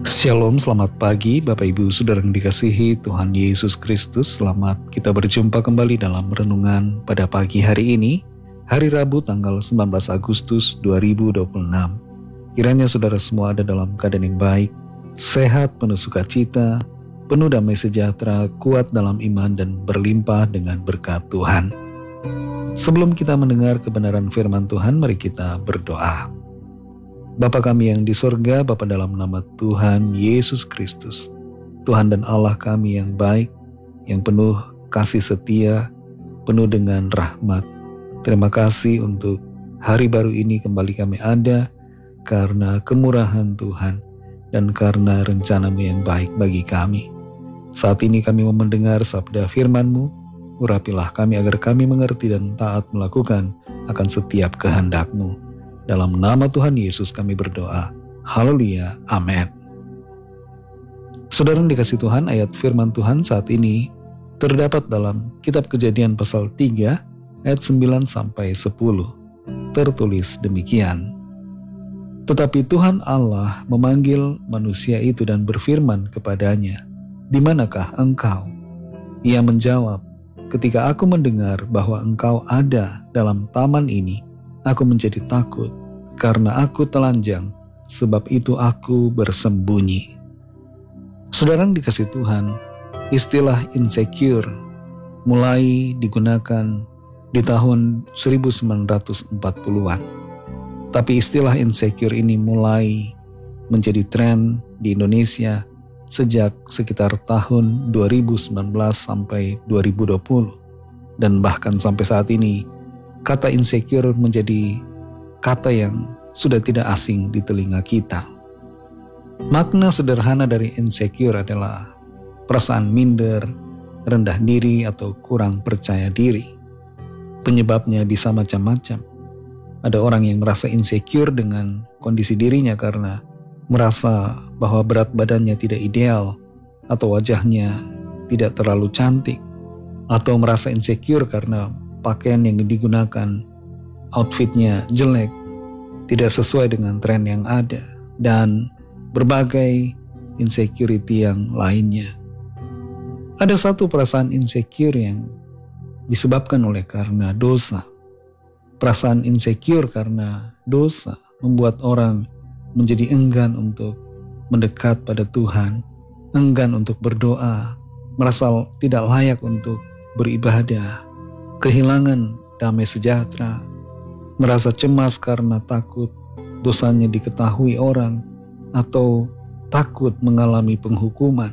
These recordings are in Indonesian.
Shalom, selamat pagi Bapak Ibu Saudara yang dikasihi Tuhan Yesus Kristus. Selamat kita berjumpa kembali dalam renungan pada pagi hari ini, hari Rabu tanggal 19 Agustus 2026. Kiranya saudara semua ada dalam keadaan yang baik, sehat, penuh sukacita, penuh damai sejahtera, kuat dalam iman dan berlimpah dengan berkat Tuhan. Sebelum kita mendengar kebenaran firman Tuhan, mari kita berdoa. Bapa kami yang di sorga, Bapa dalam nama Tuhan Yesus Kristus, Tuhan dan Allah kami yang baik, yang penuh kasih setia, penuh dengan rahmat. Terima kasih untuk hari baru ini kembali kami ada karena kemurahan Tuhan dan karena rencana-Mu yang baik bagi kami. Saat ini kami mau mendengar sabda firman-Mu, urapilah kami agar kami mengerti dan taat melakukan akan setiap kehendak-Mu. Dalam nama Tuhan Yesus kami berdoa. Haleluya. Amin. Saudara yang dikasihi Tuhan, ayat firman Tuhan saat ini terdapat dalam kitab Kejadian pasal 3 ayat 9-10. Tertulis demikian. Tetapi Tuhan Allah memanggil manusia itu dan berfirman kepadanya, "Di manakah engkau?" Ia menjawab, "Ketika aku mendengar bahwa engkau ada dalam taman ini, aku menjadi takut, karena aku telanjang, sebab itu aku bersembunyi." Saudara yang dikasihi Tuhan, istilah insecure mulai digunakan di tahun 1940-an. Tapi istilah insecure ini mulai menjadi tren di Indonesia sejak sekitar tahun 2019 sampai 2020. Dan bahkan sampai saat ini, kata insecure menjadi kata yang sudah tidak asing di telinga kita. Makna sederhana dari insecure adalah perasaan minder, rendah diri, atau kurang percaya diri. Penyebabnya bisa macam-macam. Ada orang yang merasa insecure dengan kondisi dirinya karena merasa bahwa berat badannya tidak ideal, atau wajahnya tidak terlalu cantik, atau merasa insecure karena pakaian yang digunakan, outfitnya jelek, tidak sesuai dengan tren yang ada, dan berbagai insecurity yang lainnya. Ada satu perasaan insecure yang disebabkan oleh karena dosa. Perasaan insecure karena dosa membuat orang menjadi enggan untuk mendekat pada Tuhan, enggan untuk berdoa, merasa tidak layak untuk beribadah, kehilangan damai sejahtera, merasa cemas karena takut dosanya diketahui orang, atau takut mengalami penghukuman.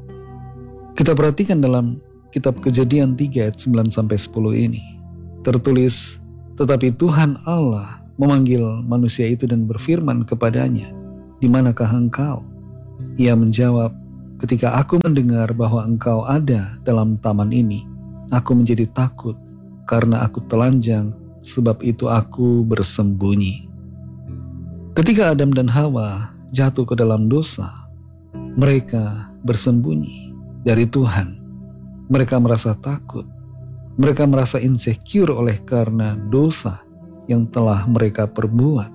Kita perhatikan dalam kitab Kejadian 3 ayat 9-10 ini. Tertulis, tetapi Tuhan Allah memanggil manusia itu dan berfirman kepadanya, "Di manakah engkau?" Ia menjawab, "Ketika aku mendengar bahwa engkau ada dalam taman ini, aku menjadi takut karena aku telanjang, sebab itu aku bersembunyi." Ketika Adam dan Hawa jatuh ke dalam dosa, mereka bersembunyi dari Tuhan. Mereka merasa takut. Mereka merasa insecure oleh karena dosa yang telah mereka perbuat.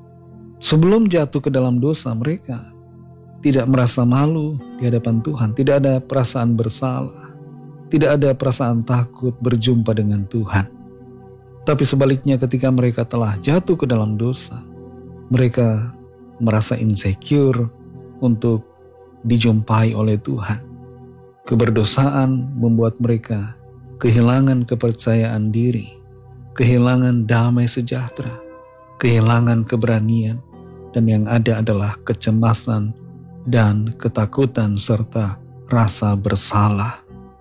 Sebelum jatuh ke dalam dosa, mereka tidak merasa malu di hadapan Tuhan. Tidak ada perasaan bersalah. Tidak ada perasaan takut berjumpa dengan Tuhan. Tapi sebaliknya, ketika mereka telah jatuh ke dalam dosa, mereka merasa insecure untuk dijumpai oleh Tuhan. Keberdosaan membuat mereka kehilangan kepercayaan diri, kehilangan damai sejahtera, kehilangan keberanian, dan yang ada adalah kecemasan dan ketakutan serta rasa bersalah.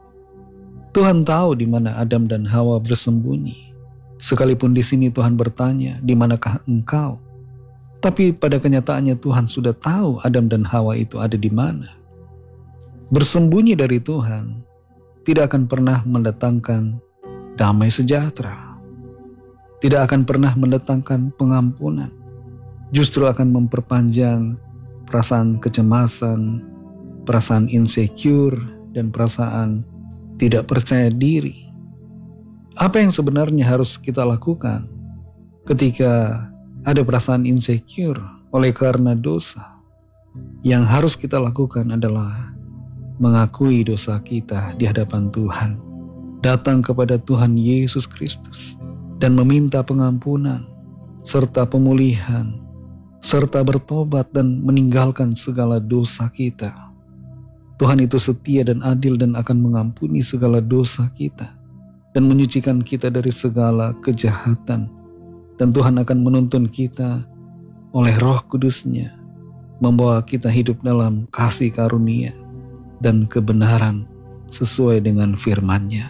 Tuhan tahu di mana Adam dan Hawa bersembunyi. Sekalipun di sini Tuhan bertanya, "Di manakah engkau?" Tapi pada kenyataannya Tuhan sudah tahu Adam dan Hawa itu ada di mana. Bersembunyi dari Tuhan tidak akan pernah mendatangkan damai sejahtera. Tidak akan pernah mendatangkan pengampunan. Justru akan memperpanjang perasaan kecemasan, perasaan insecure, dan perasaan tidak percaya diri. Apa yang sebenarnya harus kita lakukan ketika ada perasaan insecure oleh karena dosa? Yang harus kita lakukan adalah mengakui dosa kita di hadapan Tuhan, datang kepada Tuhan Yesus Kristus, dan meminta pengampunan, serta pemulihan, serta bertobat dan meninggalkan segala dosa kita. Tuhan itu setia dan adil dan akan mengampuni segala dosa kita dan menyucikan kita dari segala kejahatan. Dan Tuhan akan menuntun kita oleh Roh Kudus-Nya, membawa kita hidup dalam kasih karunia dan kebenaran sesuai dengan firman-Nya.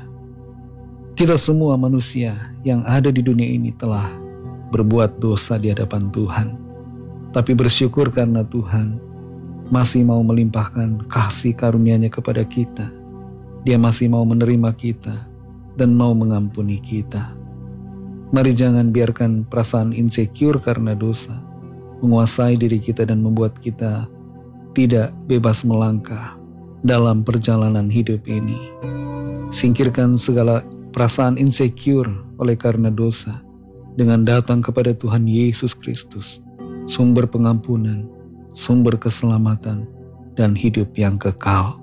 Kita semua manusia yang ada di dunia ini telah berbuat dosa di hadapan Tuhan. Tapi bersyukur karena Tuhan masih mau melimpahkan kasih karunia-Nya kepada kita. Dia masih mau menerima kita dan mau mengampuni kita. Mari jangan biarkan perasaan insecure karena dosa menguasai diri kita dan membuat kita tidak bebas melangkah dalam perjalanan hidup ini. Singkirkan segala perasaan insecure oleh karena dosa dengan datang kepada Tuhan Yesus Kristus, sumber pengampunan, sumber keselamatan, dan hidup yang kekal.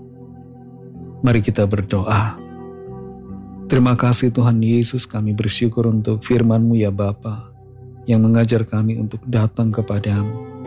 Mari kita berdoa. Terima kasih Tuhan Yesus, kami bersyukur untuk firman-Mu ya Bapa, yang mengajar kami untuk datang kepadamu.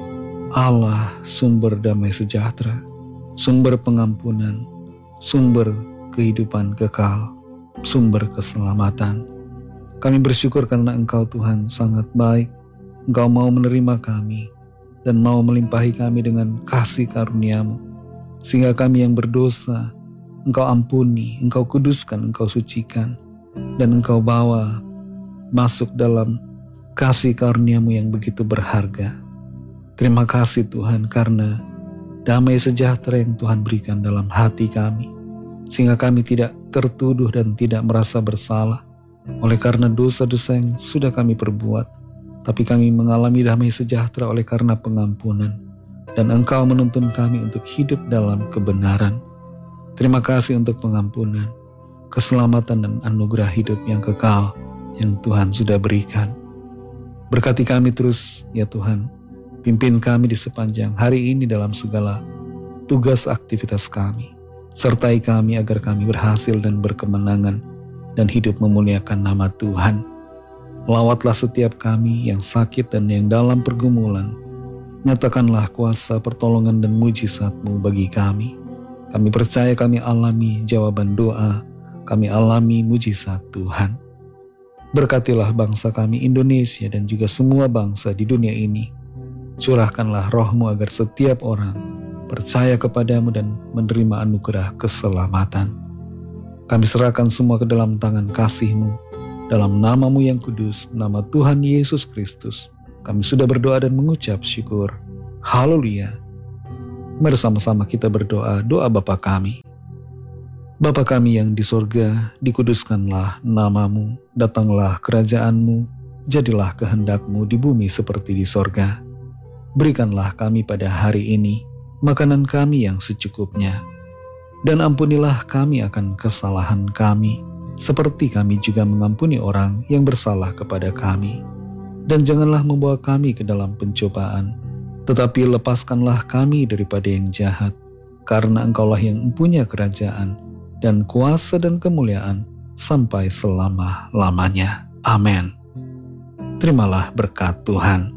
Allah, sumber damai sejahtera, sumber pengampunan, sumber kehidupan kekal, sumber keselamatan. Kami bersyukur karena Engkau Tuhan sangat baik. Engkau mau menerima kami dan mau melimpahi kami dengan kasih karunia-Mu, sehingga kami yang berdosa Engkau ampuni, Engkau kuduskan, Engkau sucikan, dan Engkau bawa masuk dalam kasih karunia-Mu yang begitu berharga. Terima kasih Tuhan karena damai sejahtera yang Tuhan berikan dalam hati kami, sehingga kami tidak tertuduh dan tidak merasa bersalah oleh karena dosa-dosa yang sudah kami perbuat, tapi kami mengalami damai sejahtera oleh karena pengampunan, dan Engkau menuntun kami untuk hidup dalam kebenaran. Terima kasih untuk pengampunan, keselamatan, dan anugerah hidup yang kekal yang Tuhan sudah berikan. Berkati kami terus ya Tuhan, pimpin kami di sepanjang hari ini dalam segala tugas aktivitas kami. Sertai kami agar kami berhasil dan berkemenangan dan hidup memuliakan nama Tuhan. Lawatlah setiap kami yang sakit dan yang dalam pergumulan. Nyatakanlah kuasa pertolongan dan mujizat-Mu bagi kami. Kami percaya kami alami jawaban doa, kami alami mujizat Tuhan. Berkatilah bangsa kami Indonesia dan juga semua bangsa di dunia ini. Curahkanlah roh-Mu agar setiap orang percaya kepadamu dan menerima anugerah keselamatan. Kami serahkan semua ke dalam tangan kasih-Mu, dalam nama-Mu yang kudus, nama Tuhan Yesus Kristus. Kami sudah berdoa dan mengucap syukur. Haleluya. Mari sama-sama kita berdoa, doa Bapa kami. Bapa kami yang di sorga, dikuduskanlah nama-Mu, datanglah kerajaan-Mu, jadilah kehendak-Mu di bumi seperti di sorga. Berikanlah kami pada hari ini makanan kami yang secukupnya, dan ampunilah kami akan kesalahan kami, seperti kami juga mengampuni orang yang bersalah kepada kami. Dan janganlah membawa kami ke dalam pencobaan, tetapi lepaskanlah kami daripada yang jahat, karena Engkaulah yang mempunyai kerajaan dan kuasa dan kemuliaan sampai selama-lamanya. Amin. Terimalah berkat Tuhan.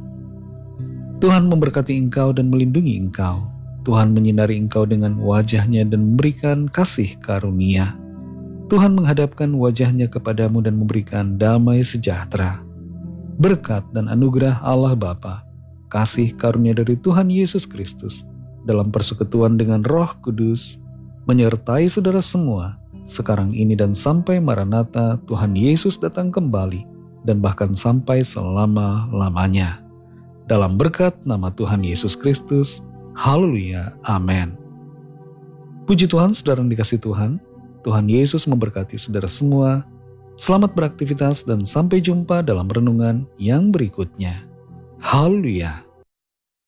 Tuhan memberkati engkau dan melindungi engkau. Tuhan menyinari engkau dengan wajah-Nya dan memberikan kasih karunia. Tuhan menghadapkan wajah-Nya kepadamu dan memberikan damai sejahtera. Berkat dan anugerah Allah Bapa, kasih karunia dari Tuhan Yesus Kristus, dalam persekutuan dengan Roh Kudus, menyertai saudara semua, sekarang ini dan sampai Maranatha Tuhan Yesus datang kembali, dan bahkan sampai selama-lamanya. Dalam berkat nama Tuhan Yesus Kristus, haleluya, amin. Puji Tuhan, saudara yang dikasihi Tuhan, Tuhan Yesus memberkati saudara semua. Selamat beraktivitas dan sampai jumpa dalam renungan yang berikutnya. Haleluya.